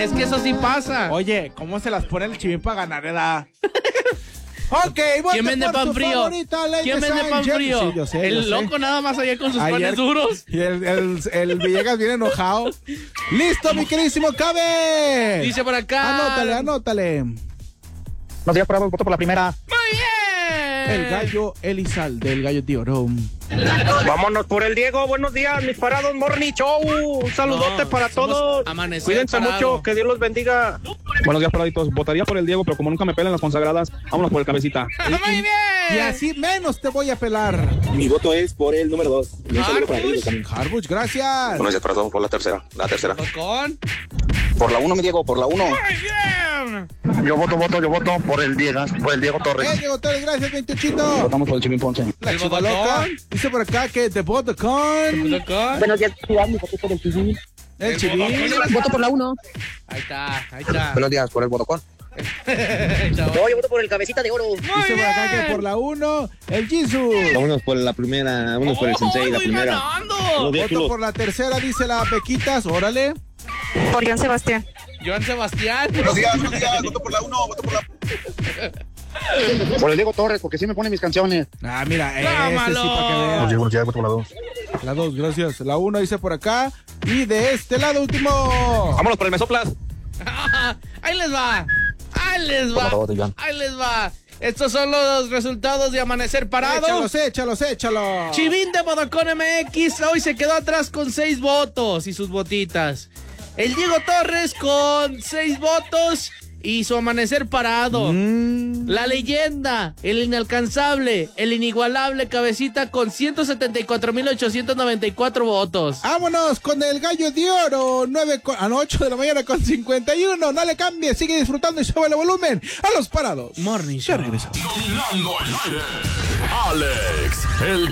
Es que eso sí pasa. Oye, ¿cómo se las pone el Chivín para ganar, edad? Ok, ¿Quién vende pan frío? ¿Quién vende pan frío? Sí, yo sé, el loco nada más allá con sus panes duros. Y el Villegas viene enojado. ¡Listo, mi queridísimo Cabe! Dice por acá. Anótale. Buenos días, Parados, voto por la primera. ¡Muy bien! El gallo Elizalde, el gallo de oro. Vámonos por el Diego. Buenos días, mis Parados Morning Show. Un saludote para todos. Cuídense mucho, que Dios los bendiga. Buenos días, Paraditos. Votaría por el Diego, pero como nunca me pelan las consagradas, vámonos por el Cabecita. ¡Muy bien! Y así menos te voy a pelar. Mi voto es por el número 2. Harbuch, gracias. Buenos días, Parados, por la tercera. ¿Con? Por la 1, mi Diego, por la 1. ¡Muy bien! Yo voto por el Diego Torres. Diego Torres, gracias, 28. Votamos por el Chivín Ponce. La chiva loca. Dice por acá que te voto con... Buenos días, mi voto por el Chivín. El Chivín. Voto por la 1. Ahí está. Buenos días, por el Bodocón. No, yo voto por el Cabecita de Oro. Dice por acá que por la 1, el Jesus. Vámonos por la primera, vámonos por el Sensei, la primera. Voto por la tercera, dice la Pequitas, órale. Por Joan Sebastián. Joan Sebastián. Buenos días, voto por la 1, Por el Diego Torres, porque sí me pone mis canciones. Ah, mira, ese ¡Vámonos! sí para que veas. Buenos días, voto por la 2. La 2, gracias. La 1 dice por acá. Y de este lado, último. Vámonos por el Mesoplas. Ahí les va. Ahí les va. Estos son los resultados de Amanecer Parado. Échalos. Chivín de Bodocón MX hoy se quedó atrás con 6 votos y sus botitas. El Diego Torres con 6 votos y su Amanecer Parado. La leyenda, el inalcanzable, el inigualable Cabecita con 174,894 votos. Vámonos con el gallo de oro. 8 de la mañana con 51. No le cambie, sigue disfrutando y sube el volumen a los Parados Morning Ya Show. regresamos. Dominando el aire. Alex, el